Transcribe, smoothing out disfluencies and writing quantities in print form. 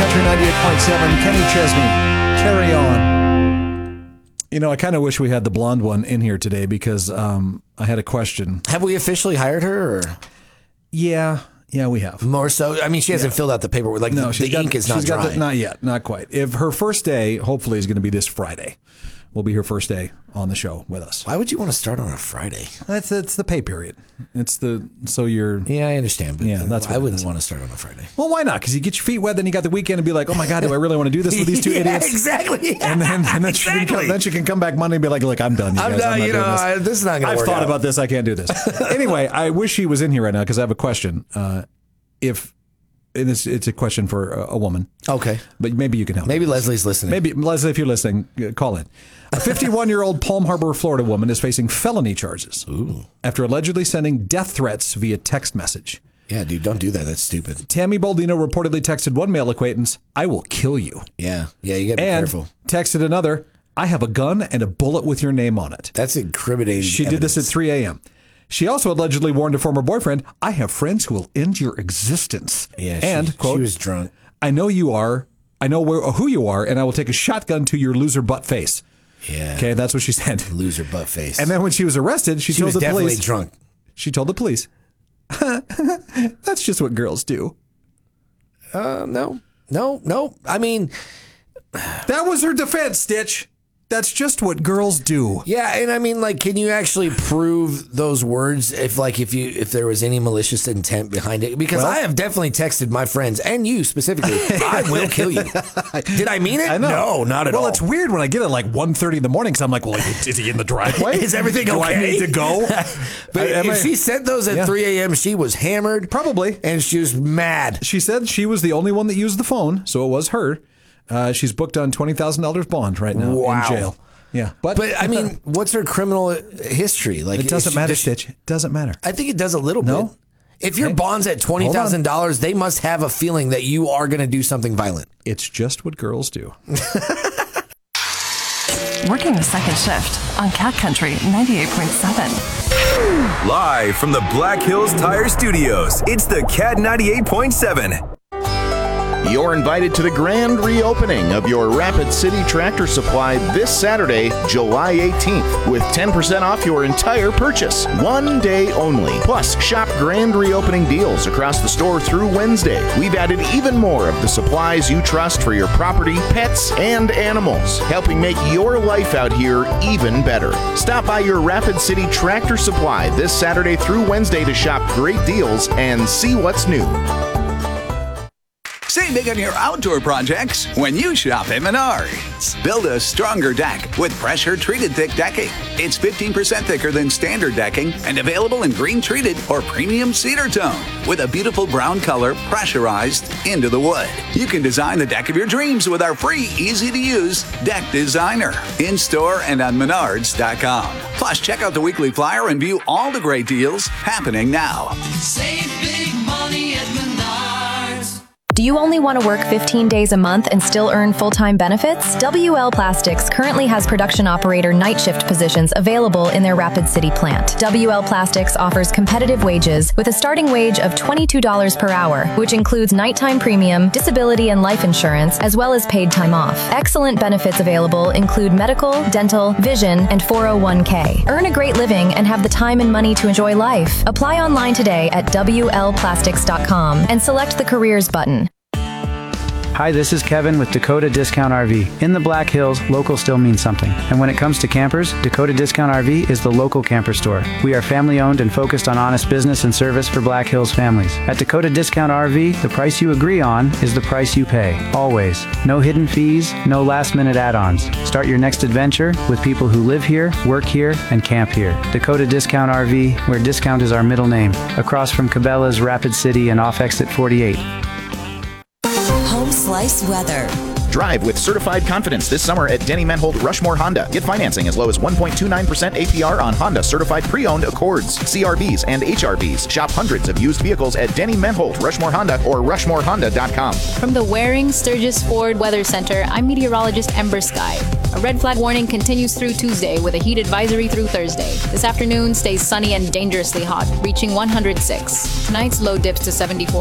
Country 98.7, Kenny Chesney, Carry On. You know, I kind of wish we had the blonde one in here today because I had a question. Have we officially hired her? Or? Yeah, we have. More so? I mean, she hasn't filled out the paperwork. Like, No, the ink is not dry. Not yet, not quite. If her first day, hopefully, is going to be this Friday. Will be her first day on the show with us. Why would you want to start on a Friday? It's the pay period. Yeah, I understand. But that's what I wouldn't want to start on a Friday. Well, why not? Because you get your feet wet, then you got the weekend and be like, oh my God, do I really want to do this with these two idiots? Exactly. And then she can come back Monday and be like, look, I'm done. You guys. I'm not doing this. This is not going to work. I've thought about this. I can't do this. Anyway, I wish she was in here right now because I have a question. It's a question for a woman. Okay. But maybe you can help. Maybe Leslie's listening. Maybe, Leslie, if you're listening, call in. A 51-year-old Palm Harbor, Florida woman is facing felony charges after allegedly sending death threats via text message. Yeah, dude, don't do that. That's stupid. Tammy Baldino reportedly texted one male acquaintance, I will kill you. Yeah, you got to be careful. Texted another, I have a gun and a bullet with your name on it. That's incriminating. She did this at 3 a.m. She also allegedly warned a former boyfriend, I have friends who will end your existence. Yeah, and, quote, she was drunk. I know you are. I know who you are, and I will take a shotgun to your loser butt face. Yeah. Okay, that's what she said. Loser butt face. And then when she was arrested, she told the police. She was definitely drunk. She told the police, that's just what girls do. No. I mean, that was her defense, Stitch. That's just what girls do. Yeah, and I mean, like, can you actually prove those words if there was any malicious intent behind it? Because I have definitely texted my friends and you specifically, I will kill you. Did I mean it? I know. No, not at all. Well, it's weird when I get it like 1:30 in the morning because I'm like, well, is he in the driveway? Is everything okay? Do I need to go? But if she sent those at 3 a.m., she was hammered. Probably. And she was mad. She said she was the only one that used the phone, so it was her. She's booked on $20,000 bond right now in jail. Yeah, but I mean, what's her criminal history? Like, it doesn't matter, Stitch. It doesn't matter. I think it does a little bit. If your bond's at $20,000, they must have a feeling that you are going to do something violent. It's just what girls do. Working the second shift on Cat Country 98.7. Live from the Black Hills Tire Studios, it's the Cat 98.7. You're invited to the grand reopening of your Rapid City Tractor Supply this Saturday, July 18th, with 10% off your entire purchase. One day only. Plus, shop grand reopening deals across the store through Wednesday. We've added even more of the supplies you trust for your property, pets, and animals, helping make your life out here even better. Stop by your Rapid City Tractor Supply this Saturday through Wednesday to shop great deals and see what's new. Save big on your outdoor projects when you shop at Menards. Build a stronger deck with pressure-treated thick decking. It's 15% thicker than standard decking and available in green-treated or premium cedar tone with a beautiful brown color pressurized into the wood. You can design the deck of your dreams with our free, easy-to-use Deck Designer in-store and on Menards.com. Plus, check out the weekly flyer and view all the great deals happening now. Save big money at Menards. Do you only want to work 15 days a month and still earn full-time benefits? WL Plastics currently has production operator night shift positions available in their Rapid City plant. WL Plastics offers competitive wages with a starting wage of $22 per hour, which includes nighttime premium, disability and life insurance, as well as paid time off. Excellent benefits available include medical, dental, vision, and 401k. Earn a great living and have the time and money to enjoy life. Apply online today at WLPlastics.com and select the careers button. Hi, this is Kevin with Dakota Discount RV. In the Black Hills, local still means something. And when it comes to campers, Dakota Discount RV is the local camper store. We are family owned and focused on honest business and service for Black Hills families. At Dakota Discount RV, the price you agree on is the price you pay. Always. No hidden fees, no last minute add-ons. Start your next adventure with people who live here, work here, and camp here. Dakota Discount RV, where discount is our middle name. Across from Cabela's, Rapid City, and off exit 48. Home Slice weather. Drive with certified confidence this summer at Denny Menhold Rushmore Honda. Get financing as low as 1.29% APR on Honda certified pre-owned Accords, CRVs, and HRVs. Shop hundreds of used vehicles at Denny Menhold Rushmore Honda or RushmoreHonda.com. From the Waring Sturgis Ford Weather Center, I'm meteorologist Ember Sky. A red flag warning continues through Tuesday with a heat advisory through Thursday. This afternoon stays sunny and dangerously hot, reaching 106. Tonight's low dips to 74.